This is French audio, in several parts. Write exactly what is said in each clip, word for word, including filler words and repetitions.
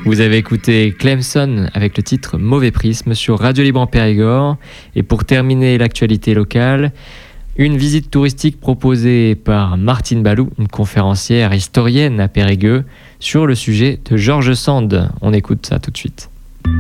Vous avez écouté Clemson avec le titre Mauvais Prisme sur Radio Libre en Périgord. Et pour terminer l'actualité locale, une visite touristique proposée par Martine Balou, une conférencière historienne à Périgueux, sur le sujet de George Sand. On écoute ça tout de suite.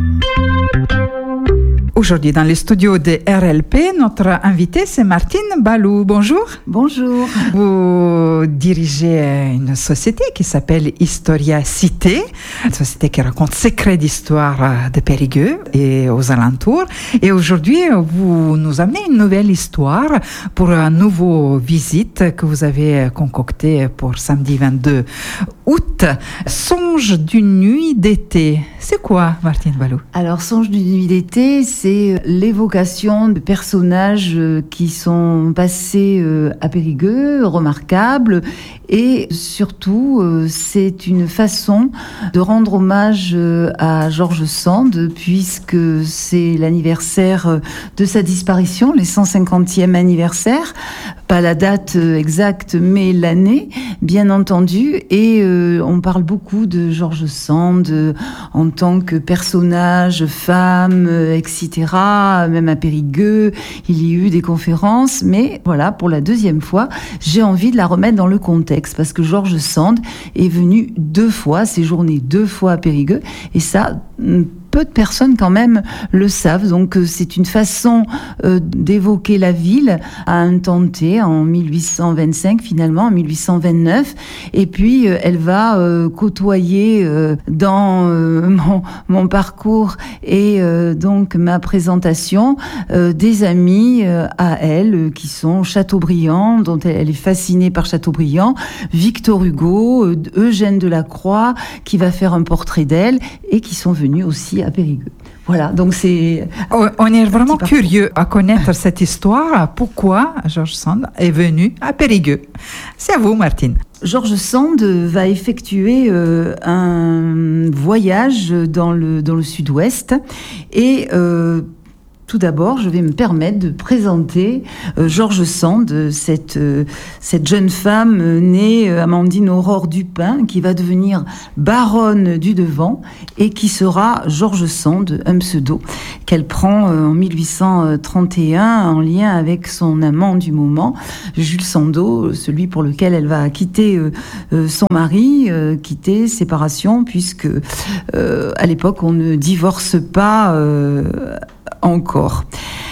Aujourd'hui, dans les studios de R L P, notre invitée, c'est Martine Balou. Bonjour. Bonjour. Vous dirigez une société qui s'appelle Historia Cité, une société qui raconte secrets d'histoire de Périgueux et aux alentours. Et aujourd'hui, vous nous amenez une nouvelle histoire pour une nouvelle visite que vous avez concoctée pour samedi vingt-deux août. Songe d'une nuit d'été. C'est quoi, Martine Balou? Alors, Songe d'une nuit d'été, c'est l'évocation de personnages qui sont passés à Périgueux, remarquables, et surtout, c'est une façon de rendre hommage à George Sand, puisque c'est l'anniversaire de sa disparition, les cent cinquantième anniversaire, pas la date exacte, mais l'année, bien entendu, et euh, on parle beaucoup de George Sand euh, en tant que personnage, femme, euh, et cetera, même à Périgueux, il y a eu des conférences, mais voilà, pour la deuxième fois, j'ai envie de la remettre dans le contexte, parce que George Sand est venu deux fois, séjourné deux fois à Périgueux, et ça... peu de personnes quand même le savent, donc c'est une façon euh, d'évoquer la ville à un temps T en mille huit cent vingt-cinq finalement, en mille huit cent vingt-neuf, et puis euh, elle va euh, côtoyer euh, dans euh, mon, mon parcours et euh, donc ma présentation euh, des amis euh, à elle euh, qui sont Chateaubriand, dont elle, elle est fascinée par Chateaubriand, Victor Hugo, euh, Eugène Delacroix qui va faire un portrait d'elle et qui sont venus aussi à Périgueux. Voilà, donc c'est... On est vraiment curieux à connaître cette histoire. Pourquoi George Sand est venu à Périgueux? C'est à vous, Martine. George Sand va effectuer euh, un voyage dans le, dans le sud-ouest et... Euh, Tout d'abord, je vais me permettre de présenter euh, George Sand, cette, euh, cette jeune femme euh, née euh, Amandine Aurore Dupin, qui va devenir baronne du Devant et qui sera George Sand, un pseudo qu'elle prend euh, en mille huit cent trente et un en lien avec son amant du moment, Jules Sandeau, celui pour lequel elle va quitter euh, euh, son mari, euh, quitter, séparation, puisque euh, à l'époque on ne divorce pas euh, encore.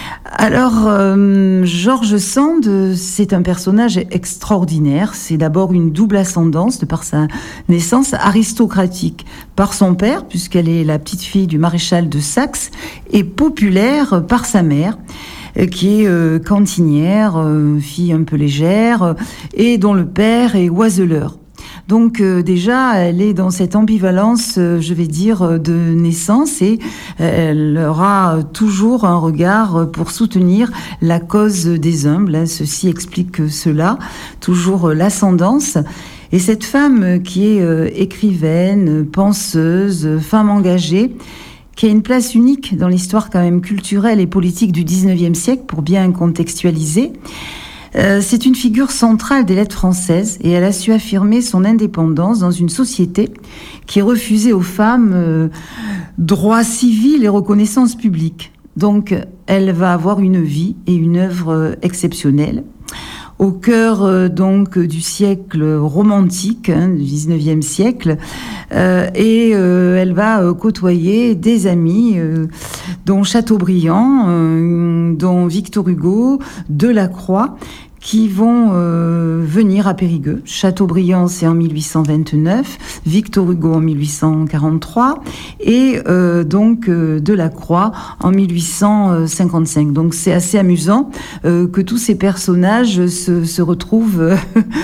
Alors, euh, George Sand, c'est un personnage extraordinaire. C'est d'abord une double ascendance de par sa naissance aristocratique. Par son père, puisqu'elle est la petite fille du maréchal de Saxe, et populaire par sa mère, qui est euh, cantinière, euh, fille un peu légère, et dont le père est oiseleur. Donc euh, déjà, elle est dans cette ambivalence, euh, je vais dire, de naissance, et euh, elle aura toujours un regard pour soutenir la cause des humbles. Hein, ceci explique cela, toujours euh, l'ascendance. Et cette femme qui est euh, écrivaine, penseuse, femme engagée, qui a une place unique dans l'histoire quand même culturelle et politique du dix-neuvième siècle, pour bien contextualiser. Euh, c'est une figure centrale des lettres françaises et elle a su affirmer son indépendance dans une société qui refusait aux femmes euh, droits civils et reconnaissance publique. Donc, elle va avoir une vie et une œuvre euh, exceptionnelles. Au cœur euh, donc du siècle romantique, hein, du dix-neuvième siècle, euh, et euh, elle va euh, côtoyer des amis, euh, dont Chateaubriand, euh, dont Victor Hugo, Delacroix, qui vont euh, venir à Périgueux. Chateaubriand, c'est en mille huit cent vingt-neuf, Victor Hugo en mille huit cent quarante-trois, et euh, donc euh, Delacroix en mille huit cent cinquante-cinq. Donc c'est assez amusant euh, que tous ces personnages se, se retrouvent euh,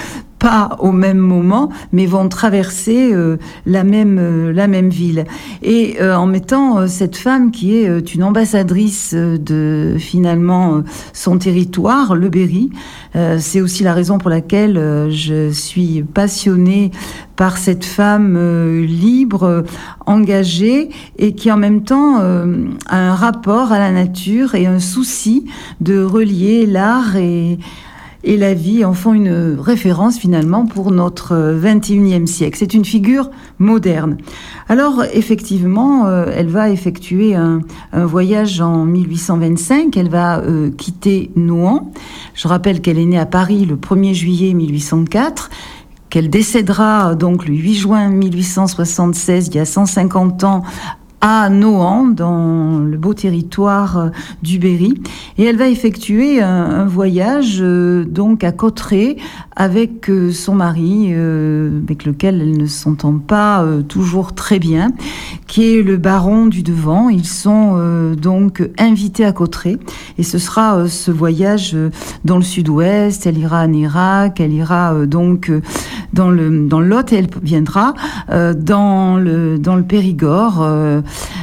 pas au même moment, mais vont traverser euh, la même euh, la même ville. Et euh, en mettant euh, cette femme qui est euh, une ambassadrice de finalement euh, son territoire, le Berry, euh, c'est aussi la raison pour laquelle euh, je suis passionnée par cette femme euh, libre, euh, engagée, et qui en même temps euh, a un rapport à la nature et un souci de relier l'art et et la vie en font une référence finalement pour notre vingt et unième siècle. C'est une figure moderne. Alors effectivement, euh, elle va effectuer un, un voyage en mille huit cent vingt-cinq, elle va euh, quitter Nohant. Je rappelle qu'elle est née à Paris le premier juillet mille huit cent quatre, qu'elle décédera donc le huit juin mille huit cent soixante-seize, il y a cent cinquante ans, à Nohant, dans le beau territoire du Berry. Et elle va effectuer un, un voyage euh, donc à Cauterets avec euh, son mari, euh, avec lequel elle ne s'entend pas euh, toujours très bien, qui est le baron du Devant. Ils sont euh, donc invités à Cauterets. Et ce sera euh, ce voyage euh, dans le sud-ouest. Elle ira en Irak, elle ira euh, donc euh, dans le dans le Lot et elle viendra euh, dans le dans le Périgord. Euh,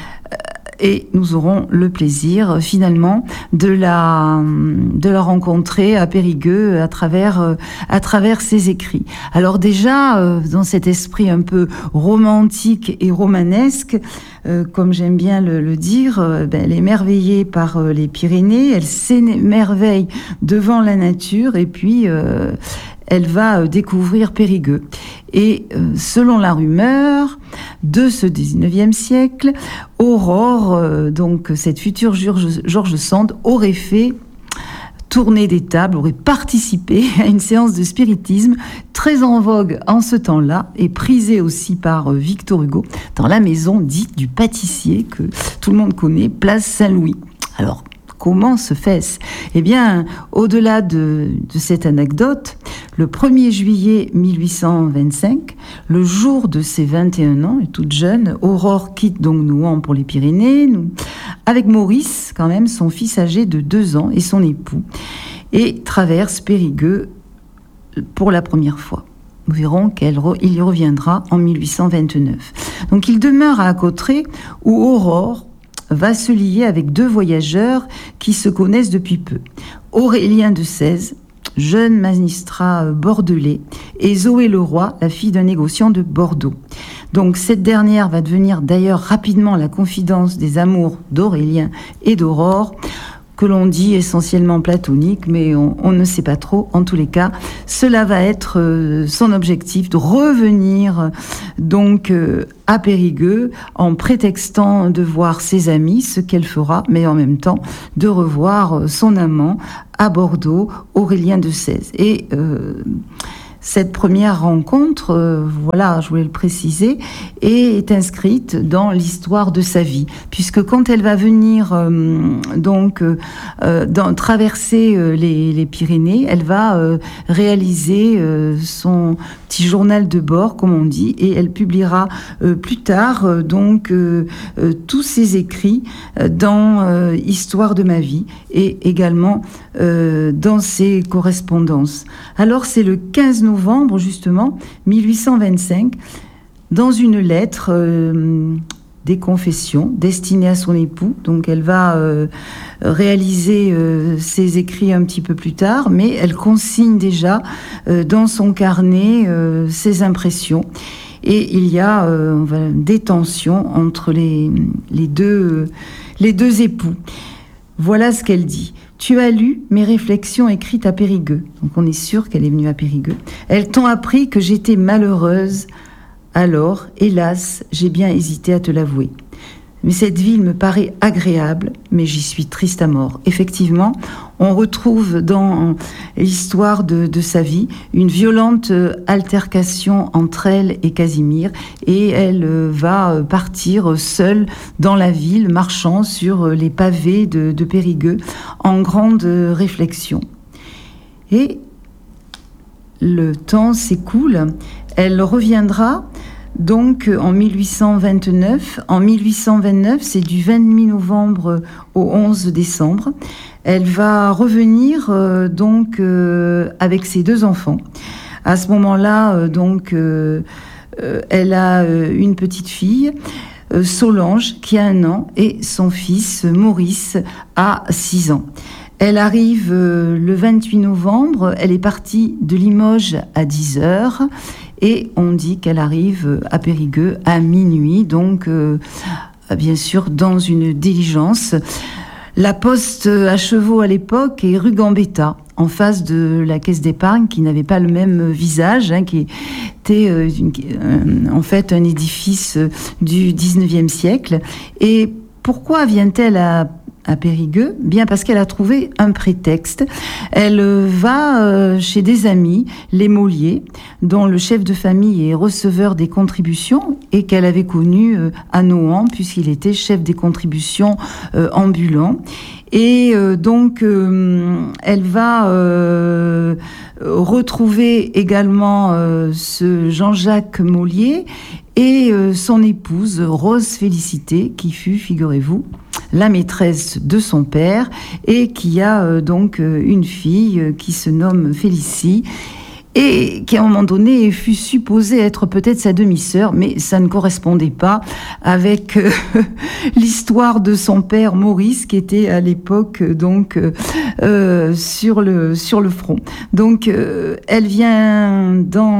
Et nous aurons le plaisir finalement de la de la rencontrer à Périgueux à travers à travers ses écrits. Alors déjà dans cet esprit un peu romantique et romanesque, euh, comme j'aime bien le, le dire, euh, ben, elle est émerveillée par euh, les Pyrénées, elle s'émerveille devant la nature et puis euh, elle va découvrir Périgueux. Et euh, selon la rumeur de ce dix-neuvième siècle, Aurore, euh, donc cette future George, George Sand, aurait fait tourner des tables, aurait participé à une séance de spiritisme très en vogue en ce temps-là et prisée aussi par euh, Victor Hugo dans la maison dite du pâtissier que tout le monde connaît, place Saint-Louis. Alors, comment se fait-ce ? Eh bien, au-delà de, de cette anecdote, le premier juillet mille huit cent vingt-cinq, le jour de ses vingt et un ans, et toute jeune, Aurore quitte donc Nohant pour les Pyrénées, nous, avec Maurice, quand même, son fils âgé de deux ans, et son époux, et traverse Périgueux pour la première fois. Nous verrons qu'il y reviendra en mille huit cent vingt-neuf. Donc il demeure à Cauterets, où Aurore va se lier avec deux voyageurs qui se connaissent depuis peu. Aurélien de Sèze, jeune magistrat bordelais, et Zoé Leroy, la fille d'un négociant de Bordeaux. Donc cette dernière va devenir d'ailleurs rapidement la confidente des amours d'Aurélien et d'Aurore, que l'on dit essentiellement platonique, mais on, on ne sait pas trop. En tous les cas, cela va être euh, son objectif, de revenir euh, donc euh, à Périgueux en prétextant de voir ses amis, ce qu'elle fera, mais en même temps de revoir euh, son amant à Bordeaux, Aurélien de Sèze. Et euh, cette première rencontre, euh, voilà, je voulais le préciser, est inscrite dans l'histoire de sa vie, puisque quand elle va venir euh, donc euh, dans, traverser euh, les, les Pyrénées, elle va euh, réaliser euh, son petit journal de bord, comme on dit, et elle publiera euh, plus tard euh, donc euh, euh, tous ses écrits euh, dans euh, Histoire de ma vie et également euh, dans ses correspondances. Alors c'est le quinze novembre justement mille huit cent vingt-cinq, dans une lettre euh, des confessions destinée à son époux. Donc elle va euh, réaliser euh, ses écrits un petit peu plus tard, mais elle consigne déjà euh, dans son carnet euh, ses impressions. Et il y a euh, des tensions entre les, les, deux, euh, les deux époux. Voilà ce qu'elle dit. Tu as lu mes réflexions écrites à Périgueux. Donc on est sûr qu'elle est venue à Périgueux. Elles t'ont appris que j'étais malheureuse. Alors, hélas, j'ai bien hésité à te l'avouer. Mais cette ville me paraît agréable, mais j'y suis triste à mort. Effectivement, on retrouve dans l'histoire de, de sa vie une violente altercation entre elle et Casimir, et elle va partir seule dans la ville, marchant sur les pavés de, de Périgueux, en grande réflexion. Et le temps s'écoule, elle reviendra donc en mille huit cent vingt-neuf. En mille huit cent vingt-neuf, c'est du vingt-huit novembre au onze décembre. Elle va revenir euh, donc euh, avec ses deux enfants. À ce moment-là, euh, donc, euh, euh, elle a euh, une petite fille, euh, Solange, qui a un an, et son fils, Maurice, a six ans. Elle arrive euh, le vingt-huit novembre, elle est partie de Limoges à dix heures, et on dit qu'elle arrive à Périgueux à minuit, donc euh, bien sûr dans une diligence. La poste à chevaux à l'époque est rue Gambetta, en face de la caisse d'épargne, qui n'avait pas le même visage, hein, qui était euh, une, euh, en fait un édifice du dix-neuvième siècle. Et pourquoi vient-elle à à Périgueux? Bien parce qu'elle a trouvé un prétexte. Elle va euh, chez des amis, les Mollier, dont le chef de famille est receveur des contributions et qu'elle avait connu euh, à Nohant, puisqu'il était chef des contributions euh, ambulant. Et euh, donc, euh, elle va euh, retrouver également euh, ce Jean-Jacques Mollier et euh, son épouse, Rose Félicité, qui fut, figurez-vous, la maîtresse de son père et qui a euh, donc euh, une fille euh, qui se nomme Félicie et qui à un moment donné fut supposée être peut-être sa demi-sœur, mais ça ne correspondait pas avec euh, l'histoire de son père Maurice, qui était à l'époque donc euh, sur le sur le front. Donc euh, elle vient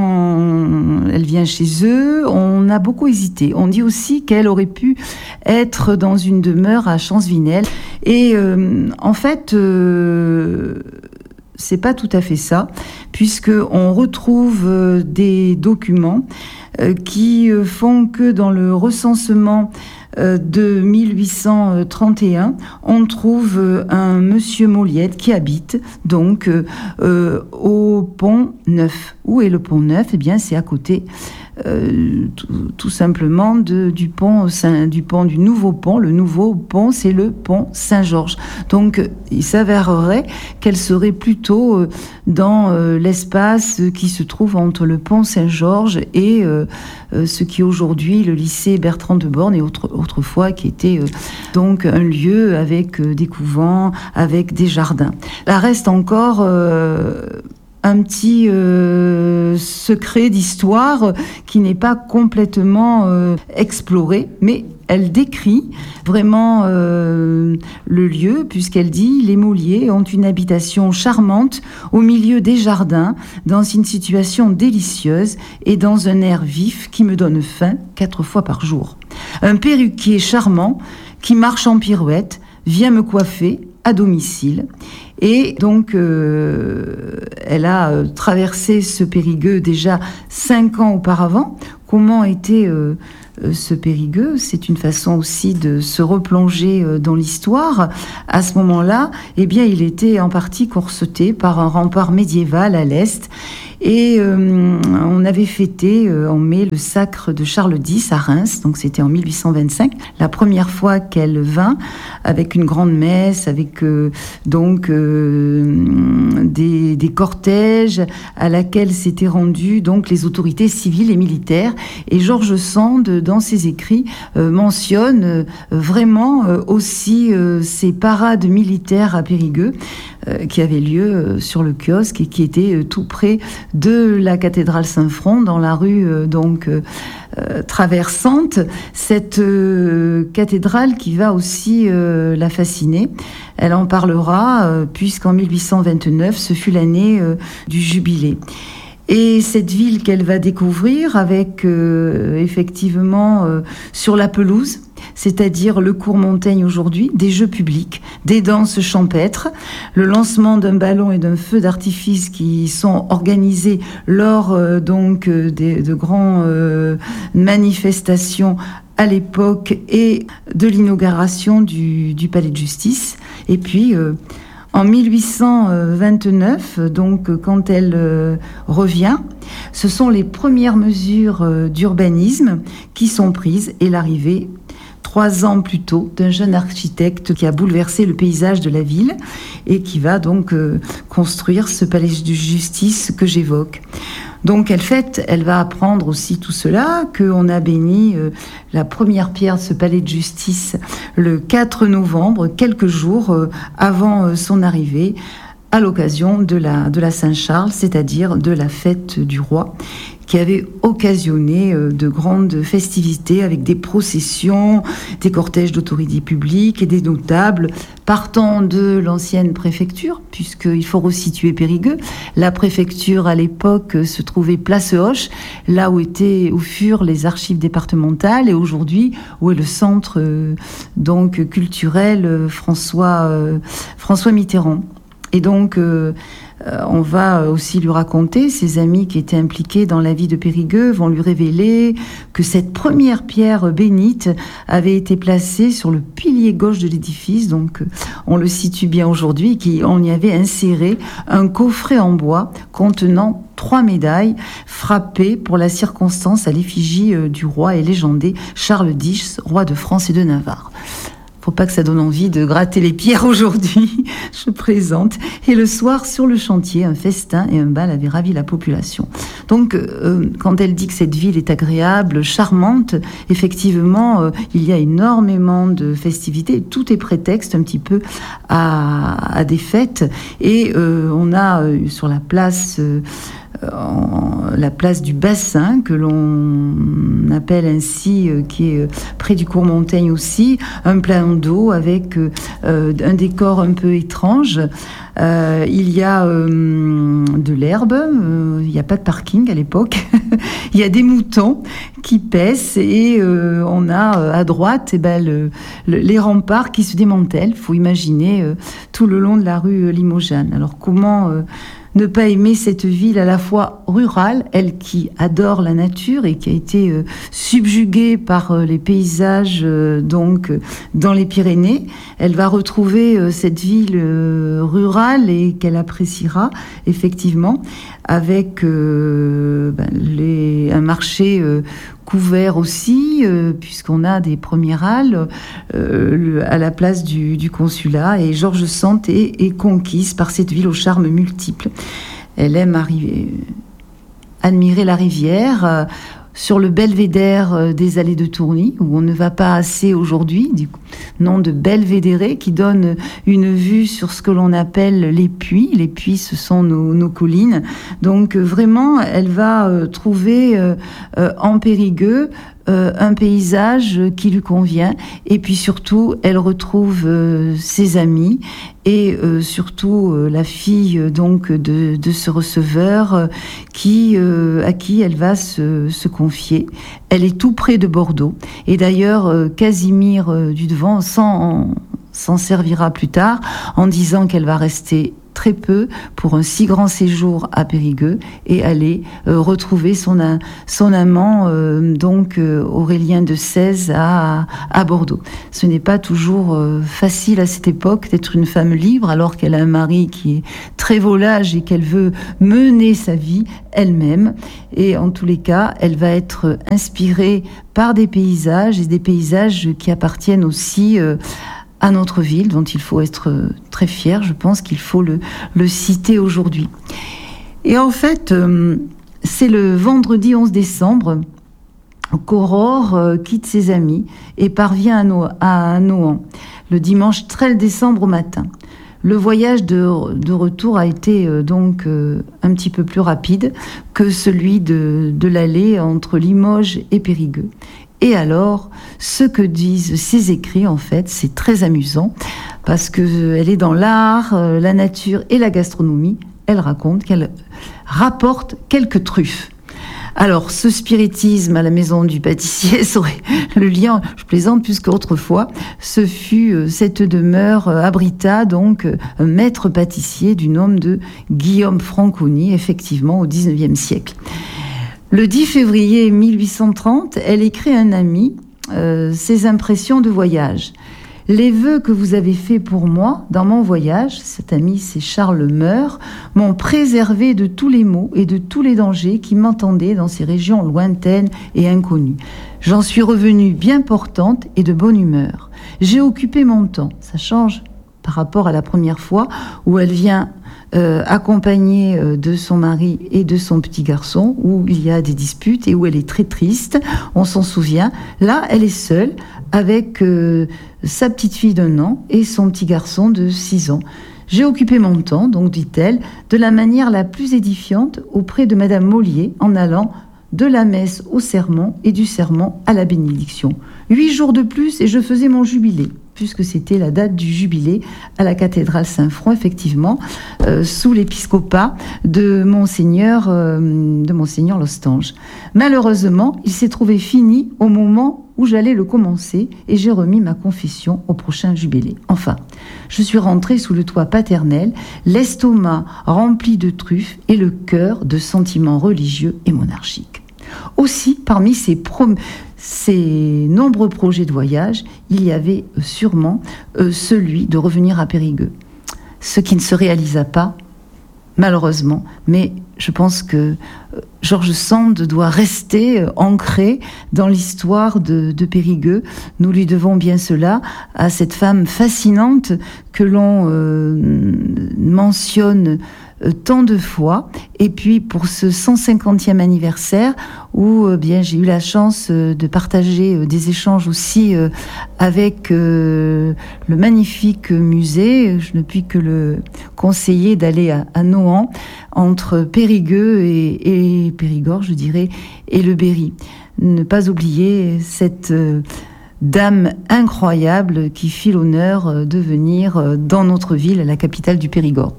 dans, elle vient chez eux. On a beaucoup hésité. On dit aussi qu'elle aurait pu être dans une demeure à Champsvinel. Et euh, en fait. Euh, C'est pas tout à fait ça, puisque on retrouve euh, des documents euh, qui euh, font que dans le recensement euh, de mille huit cent trente et un, on trouve euh, un monsieur Molliette qui habite donc euh, euh, au Pont Neuf. Où est le Pont Neuf? Eh bien, c'est à côté. Euh, tout, tout simplement de, du pont Saint, du pont du nouveau pont. Le nouveau pont, c'est le pont Saint-Georges. Donc, il s'avérerait qu'elle serait plutôt euh, dans euh, l'espace qui se trouve entre le pont Saint-Georges et euh, euh, ce qui est aujourd'hui le lycée Bertrand de Born et autre, autrefois qui était euh, donc un lieu avec euh, des couvents, avec des jardins. Là reste encore euh, un petit euh, secret d'histoire qui n'est pas complètement euh, exploré, mais elle décrit vraiment euh, le lieu, puisqu'elle dit « Les Mollier ont une habitation charmante au milieu des jardins, dans une situation délicieuse et dans un air vif qui me donne faim quatre fois par jour. Un perruquier charmant qui marche en pirouette vient me coiffer à domicile. » Et donc, euh, elle a euh, traversé ce Périgueux déjà cinq ans auparavant. Comment était euh, euh, ce Périgueux? C'est une façon aussi de se replonger euh, dans l'histoire. À ce moment-là, eh bien, il était en partie corseté par un rempart médiéval à l'est. Et euh, on avait fêté euh, en mai le sacre de Charles X à Reims, donc c'était en mille huit cent vingt-cinq, la première fois qu'elle vint, avec une grande messe, avec euh, donc euh, des, des cortèges à laquelle s'étaient rendues donc les autorités civiles et militaires. Et George Sand, dans ses écrits, euh, mentionne euh, vraiment euh, aussi euh, ces parades militaires à Périgueux euh, qui avaient lieu euh, sur le kiosque et qui étaient euh, tout près de la cathédrale Saint-Front, dans la rue euh, donc euh, euh, traversante, cette euh, cathédrale qui va aussi euh, la fasciner. Elle en parlera euh, puisqu'en mille huit cent vingt-neuf, ce fut l'année euh, du jubilé. Et cette ville qu'elle va découvrir avec euh, effectivement euh, sur la pelouse, c'est-à-dire le cours Montaigne aujourd'hui, des jeux publics, des danses champêtres, le lancement d'un ballon et d'un feu d'artifice qui sont organisés lors euh, donc euh, des, de grandes euh, manifestations à l'époque et de l'inauguration du, du palais de justice. Et puis euh, en mille huit cent vingt-neuf, donc quand elle euh, revient, ce sont les premières mesures euh, d'urbanisme qui sont prises et l'arrivée trois ans plus tôt d'un jeune architecte qui a bouleversé le paysage de la ville et qui va donc euh, construire ce palais de justice que j'évoque. Donc elle fête, elle va apprendre aussi tout cela, qu'on a béni euh, la première pierre de ce palais de justice le quatre novembre, quelques jours euh, avant euh, son arrivée, à l'occasion de la, de la Saint-Charles, c'est-à-dire de la fête du roi, qui avait occasionné euh, de grandes festivités avec des processions, des cortèges d'autorités publiques et des notables partant de l'ancienne préfecture, puisqu'il faut resituer Périgueux. La préfecture à l'époque se trouvait place Hoche, là où étaient, où furent les archives départementales, et aujourd'hui où est le centre euh, donc culturel euh, François euh, François Mitterrand. Et donc, euh, on va aussi lui raconter, ses amis qui étaient impliqués dans la vie de Périgueux vont lui révéler que cette première pierre bénite avait été placée sur le pilier gauche de l'édifice, donc on le situe bien aujourd'hui, qu'on y avait inséré un coffret en bois contenant trois médailles frappées pour la circonstance à l'effigie du roi et légendé Charles X, roi de France et de Navarre. Faut pas que ça donne envie de gratter les pierres aujourd'hui, je présente. Et le soir, sur le chantier, un festin et un bal avaient ravi la population. Donc, euh, quand elle dit que cette ville est agréable, charmante, effectivement, euh, il y a énormément de festivités. Tout est prétexte un petit peu à, à des fêtes. Et euh, on a euh, sur la place... Euh, En, la place du bassin, que l'on appelle ainsi, euh, qui est euh, près du cours Montaigne aussi, un plan d'eau avec euh, un décor un peu étrange. Euh, il y a euh, de l'herbe, euh, il n'y a pas de parking à l'époque, il y a des moutons qui paissent et euh, on a euh, à droite eh ben, le, le, les remparts qui se démantèlent. Il faut imaginer euh, tout le long de la rue euh, Limojane. Alors comment... Euh, ne pas aimer cette ville à la fois rurale, elle qui adore la nature et qui a été euh, subjuguée par euh, les paysages euh, donc euh, dans les Pyrénées. Elle va retrouver euh, cette ville euh, rurale et qu'elle appréciera effectivement avec euh, ben, les, un marché euh, couvert aussi, euh, puisqu'on a des premières halles euh, le, à la place du, du consulat. Et George Sand est, est conquise par cette ville aux charmes multiples. Elle aime arriver, admirer la rivière, euh, sur le belvédère des allées de Tourny, où on ne va pas assez aujourd'hui, du nom de Belvédéré, qui donne une vue sur ce que l'on appelle les puits. Les puits, ce sont nos, nos collines. Donc vraiment, elle va euh, trouver euh, euh, en Périgueux Euh, un paysage qui lui convient, et puis surtout elle retrouve euh, ses amis et euh, surtout euh, la fille euh, donc de, de ce receveur euh, qui euh, à qui elle va se, se confier. Elle est tout près de Bordeaux, et d'ailleurs euh, Casimir euh, du Devant s'en, s'en servira plus tard en disant qu'elle va rester très peu pour un si grand séjour à Périgueux et aller euh, retrouver son, son amant euh, donc euh, Aurélien de Sèze à, à Bordeaux. Ce n'est pas toujours euh, facile à cette époque d'être une femme libre alors qu'elle a un mari qui est très volage et qu'elle veut mener sa vie elle-même, et en tous les cas elle va être inspirée par des paysages, et des paysages qui appartiennent aussi euh, à notre ville, dont il faut être très fier. Je pense qu'il faut le, le citer aujourd'hui. Et en fait, euh, c'est le vendredi onze décembre qu'Aurore euh, quitte ses amis et parvient à, no- à Nohant, le dimanche treize décembre au matin. Le voyage de, de retour a été euh, donc euh, un petit peu plus rapide que celui de, de l'aller entre Limoges et Périgueux. Et alors, ce que disent ces écrits, en fait, c'est très amusant, parce qu'elle est dans l'art, euh, la nature et la gastronomie. Elle raconte qu'elle rapporte quelques truffes. Alors, ce spiritisme à la maison du pâtissier serait le lien, je plaisante, puisque autrefois, ce fut euh, cette demeure euh, abrita donc euh, un maître pâtissier du nom de Guillaume Franconi, effectivement, au dix-neuvième siècle. Le dix février mille huit cent trente, elle écrit à un ami euh, ses impressions de voyage. « Les vœux que vous avez faits pour moi dans mon voyage, cet ami c'est Charles Meur, m'ont préservé de tous les maux et de tous les dangers qui m'entendaient dans ces régions lointaines et inconnues. J'en suis revenue bien portante et de bonne humeur. J'ai occupé mon temps. » Ça change par rapport à la première fois où elle vient euh, accompagnée euh, de son mari et de son petit garçon, où il y a des disputes et où elle est très triste, on s'en souvient. Là, elle est seule avec euh, sa petite fille d'un an et son petit garçon de six ans. J'ai occupé mon temps, donc dit-elle, de la manière la plus édifiante auprès de Madame Mollier en allant de la messe au serment et du serment à la bénédiction. Huit jours de plus et je faisais mon jubilé, puisque c'était la date du jubilé à la cathédrale Saint-Front, effectivement, euh, sous l'épiscopat de Monseigneur, euh, de Monseigneur Lostange. Malheureusement, il s'est trouvé fini au moment où j'allais le commencer et j'ai remis ma confession au prochain jubilé. Enfin, je suis rentrée sous le toit paternel, l'estomac rempli de truffes et le cœur de sentiments religieux et monarchiques. Aussi, parmi ces, prom- ces nombreux projets de voyage, il y avait sûrement euh, celui de revenir à Périgueux. Ce qui ne se réalisa pas, malheureusement, mais je pense que euh, George Sand doit rester euh, ancré dans l'histoire de, de Périgueux. Nous lui devons bien cela à cette femme fascinante que l'on euh, mentionne euh, tant de fois. Et puis pour ce cent cinquantième anniversaire, où euh, bien j'ai eu la chance euh, de partager euh, des échanges aussi euh, avec euh, le magnifique musée. Je ne puis que le conseiller d'aller à, à Nohant, entre Périgueux et, et Périgord, je dirais, et le Berry. Ne pas oublier cette euh, dame incroyable qui fit l'honneur de venir euh, dans notre ville, la capitale du Périgord.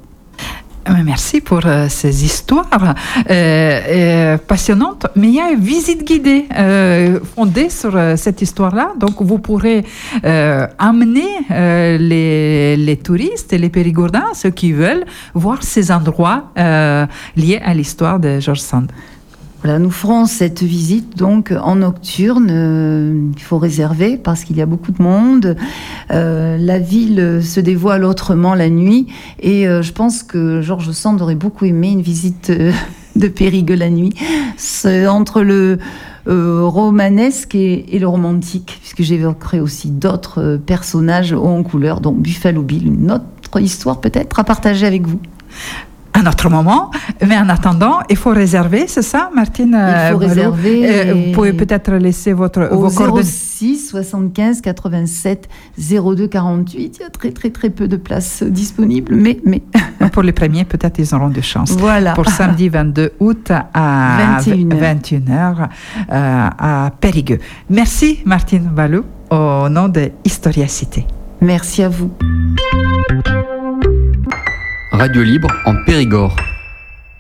Merci pour euh, ces histoires euh, euh, passionnantes. Mais il y a une visite guidée euh, fondée sur euh, cette histoire-là. Donc, vous pourrez euh, amener euh, les, les touristes et les périgourdins, ceux qui veulent, voir ces endroits euh, liés à l'histoire de George Sand. Voilà, nous ferons cette visite donc en nocturne. Euh, il faut réserver parce qu'il y a beaucoup de monde. Euh, la ville se dévoile autrement la nuit et euh, je pense que George Sand aurait beaucoup aimé une visite euh, de Périgueux la nuit. C'est entre le euh, romanesque et, et le romantique, puisque j'évoquerai aussi d'autres euh, personnages hauts en couleur, donc Buffalo Bill, une autre histoire peut-être à partager avec vous. Un autre moment, mais en attendant, il faut réserver, c'est ça, Martine? Il faut euh, réserver. Euh, vous pouvez peut-être laisser votre, au vos coordonnées. zéro six soixante-quinze quatre-vingt-sept zéro deux quarante-huit. Il y a très très très peu de places disponibles, mais mais pour les premiers, peut-être ils auront de chance. Voilà. Pour samedi vingt-deux août à vingt et une heures, vingt et une heures euh, à Périgueux. Merci Martine Balou au nom de Historia Cité. Merci à vous. Radio Libre en Périgord.